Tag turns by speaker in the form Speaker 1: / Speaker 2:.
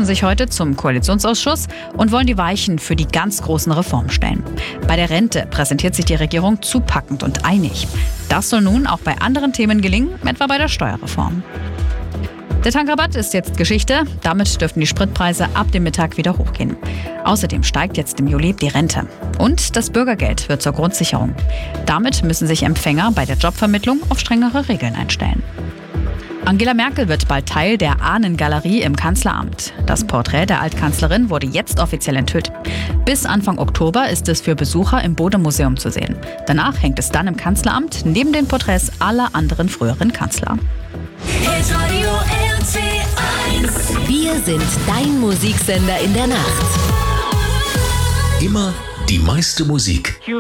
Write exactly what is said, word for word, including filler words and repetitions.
Speaker 1: treffen sich heute zum Koalitionsausschuss und wollen die Weichen für die ganz großen Reformen stellen. Bei der Rente präsentiert sich die Regierung zupackend und einig. Das soll nun auch bei anderen Themen gelingen, etwa bei der Steuerreform. Der Tankrabatt ist jetzt Geschichte. Damit dürften die Spritpreise ab dem Mittag wieder hochgehen. Außerdem steigt jetzt im Juli die Rente. Und das Bürgergeld wird zur Grundsicherung. Damit müssen sich Empfänger bei der Jobvermittlung auf strengere Regeln einstellen. Angela Merkel wird bald Teil der Ahnengalerie im Kanzleramt. Das Porträt der Altkanzlerin wurde jetzt offiziell enthüllt. Bis Anfang Oktober ist es für Besucher im Bode-Museum zu sehen. Danach hängt es dann im Kanzleramt neben den Porträts aller anderen früheren Kanzler.
Speaker 2: Wir sind dein Musiksender in der Nacht.
Speaker 3: Immer die meiste Musik.